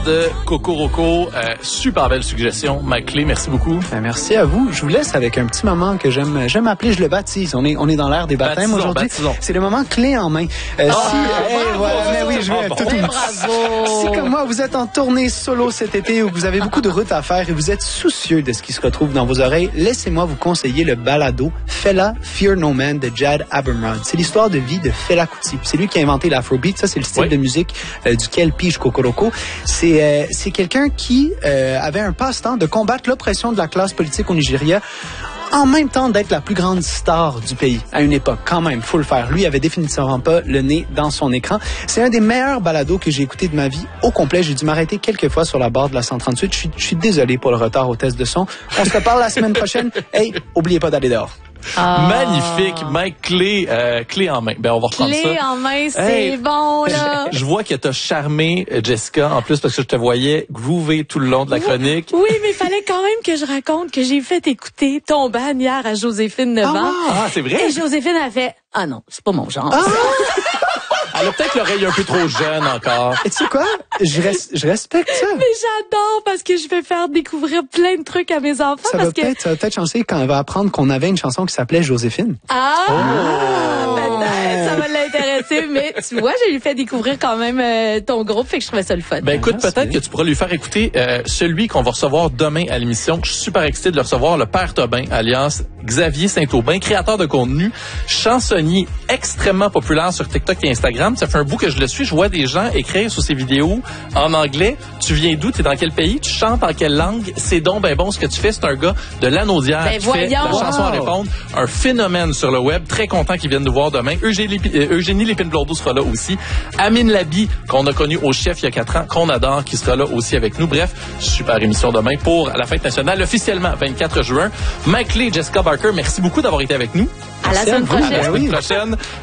de Cocoroco. Super belle suggestion. Mike Clé, merci beaucoup. Merci à vous. Je vous laisse avec un petit moment que j'aime appeler, je le baptise. On est dans l'ère des baptêmes aujourd'hui. C'est le moment clé en main. Si comme moi, vous êtes en tournée solo cet été ou vous avez beaucoup de routes à faire et vous êtes soucieux de ce qui se retrouve dans vos oreilles, laissez-moi vous conseiller le balado Fela Fear No Man de Jad Abumrad. C'est l'histoire de vie de Fela Kuti. C'est lui qui a inventé l'afrobeat. Ça, c'est le style de musique duquel pige Cocoroco. C'est quelqu'un qui avait un passe-temps de combattre l'oppression de la classe politique au Nigeria en même temps d'être la plus grande star du pays à une époque. Quand même, faut le faire. Lui avait définitivement pas le nez dans son écran. C'est un des meilleurs balados que j'ai écouté de ma vie au complet. J'ai dû m'arrêter quelques fois sur la barre de la 138. Je suis désolé pour le retard au test de son. On se reparle la semaine prochaine. Hey, oubliez pas d'aller dehors. Magnifique, Mike Clé, clé en main. Ben on va reprendre ça. Clé en main, c'est bon là. Je vois que t'as charmé Jessica en plus parce que je te voyais groover tout le long de la chronique. Oui, mais il fallait quand même que je raconte que j'ai fait écouter ton ban hier à Joséphine 9 ans. Ah, c'est vrai? Et Joséphine a fait « Ah non, c'est pas mon genre. » Elle a peut-être l'oreille un peu trop jeune encore. Et tu sais quoi? Je respecte ça. Mais j'adore parce que je vais faire découvrir plein de trucs à mes enfants. Ça va peut-être changer quand elle va apprendre qu'on avait une chanson qui s'appelait Joséphine. Peut-être, ça va l'intéresser, mais tu vois, j'ai lui fait découvrir quand même ton groupe, fait que je trouvais ça le fun. Ben écoute, peut-être que tu pourras lui faire écouter celui qu'on va recevoir demain à l'émission. Je suis super excité de le recevoir, le Père Tobin, alias Xavier Saint-Aubin, créateur de contenu, chansonnier extrêmement populaire sur TikTok et Instagram. Ça fait un bout que je le suis. Je vois des gens écrire sur ses vidéos en anglais. Tu viens d'où? T'es dans quel pays? Tu chantes en quelle langue? C'est donc ben bon ce que tu fais. C'est un gars de Lanaudière qui fait la chanson à répondre. Un phénomène sur le web. Très content qu'il vienne nous voir demain. Eugénie Lépine-Blondeau sera là aussi. Amine Labi, qu'on a connu au chef il y a 4 ans, qu'on adore, qui sera là aussi avec nous. Bref, super émission demain pour la fête nationale, officiellement 24 juin. Mike Lee, Jessica Barker, merci beaucoup d'avoir été avec nous. À la semaine prochaine. À la semaine prochaine.